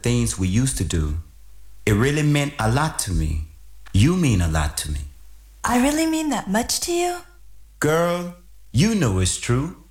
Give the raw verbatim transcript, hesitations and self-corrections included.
things we used to do. It really meant a lot to me. You mean a lot to me. I really mean that much to you? Girl, you know it's true.